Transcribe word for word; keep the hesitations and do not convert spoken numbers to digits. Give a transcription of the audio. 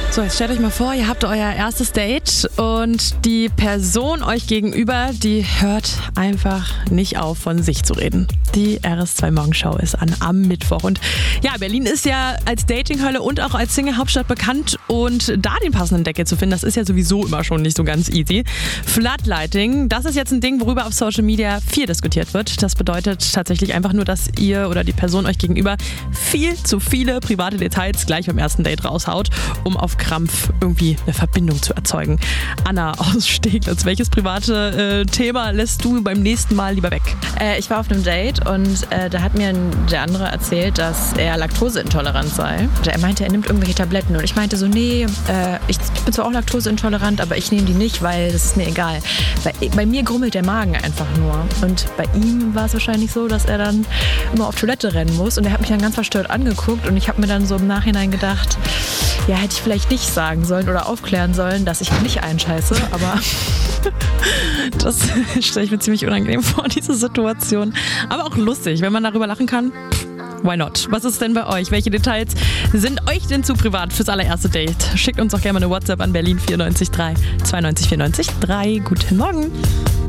So, jetzt stellt euch mal vor, ihr habt euer erstes Date und die Person euch gegenüber, die hört einfach nicht auf, von sich zu reden. Die R S zwei Morgenschau ist an am Mittwoch. Und ja, Berlin ist ja als Datinghölle und auch als Single-Hauptstadt bekannt. Und da den passenden Deckel zu finden, das ist ja sowieso immer schon nicht so ganz easy. Floodlighting, das ist jetzt ein Ding, worüber auf Social Media viel diskutiert wird. Das bedeutet tatsächlich einfach nur, dass ihr oder die Person euch gegenüber viel zu viele private Details gleich beim ersten Date raushaut, um auf Krampf irgendwie eine Verbindung zu erzeugen. Anna aus Steglitz, welches private äh, Thema lässt du beim nächsten Mal lieber weg? Äh, ich war auf einem Date und äh, da hat mir der andere erzählt, dass er laktoseintolerant sei. Er meinte, er nimmt irgendwelche Tabletten und ich meinte so, nee, äh, ich, ich bin zwar auch laktoseintolerant, aber ich nehme die nicht, weil das ist mir egal. Bei, bei mir grummelt der Magen einfach nur und bei ihm war es wahrscheinlich so, dass er dann immer auf Toilette rennen muss und er hat mich dann ganz verstört angeguckt und ich habe mir dann so im Nachhinein gedacht, ja, hätte ich vielleicht nicht sagen sollen oder aufklären sollen, dass ich nicht einscheiße, aber das stelle ich mir ziemlich unangenehm vor, diese Situation. Aber auch lustig, wenn man darüber lachen kann. Why not? Was ist denn bei euch? Welche Details sind euch denn zu privat fürs allererste Date? Schickt uns doch gerne mal eine WhatsApp an Berlin vier neun drei, zwei neun vier neun drei. Guten Morgen!